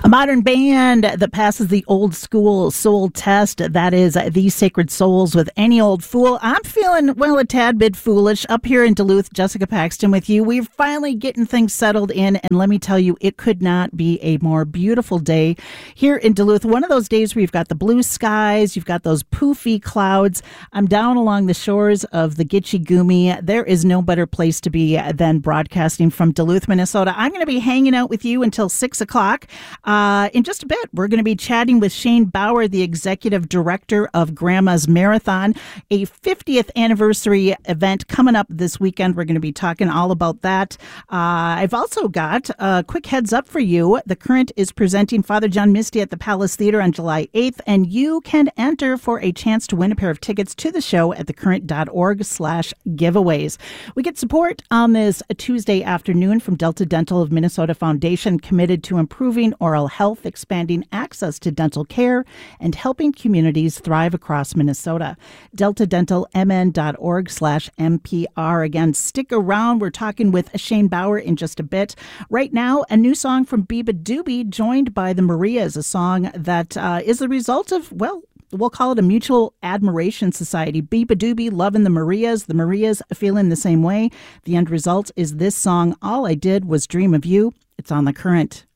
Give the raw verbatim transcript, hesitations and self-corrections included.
A modern band that passes the old school soul test. That is These Sacred Souls with Any Old Fool. I'm feeling, well, a tad bit foolish up here in Duluth. Jessica Paxton with you. We're finally getting things settled in, and let me tell you, it could not be a more beautiful day here in Duluth. One of those days where you've got the blue skies, you've got those poofy clouds. I'm down along the shores of the Gitche Gumee. There is no better place to be than broadcasting from Duluth, Minnesota. I'm going to be hanging out with you until six o'clock. Uh, in just a bit, we're going to be chatting with Shane Bauer, the executive director of Grandma's Marathon, a fiftieth anniversary event coming up this weekend. We're going to be talking all about that. Uh, I've also got a quick heads up for you. The Current is presenting Father John Misty at the Palace Theater on July eighth, and you can enter for a chance to win a pair of tickets to the show at thecurrent.org slash giveaways. We get support on this Tuesday afternoon from Delta Dental of Minnesota Foundation, committed to improving oral health, expanding access to dental care, and helping communities thrive across Minnesota. delta dental m n dot org slash M P R. Again, stick around. We're talking with Shane Bauer in just a bit. Right now, a new song from Beabadoobee, joined by the Marias, a song that uh, is the result of, well, we'll call it a mutual admiration society. Beabadoobee loving the Marias, the Marias feeling the same way. The end result is this song, All I Did Was Dream of You. It's on The Current.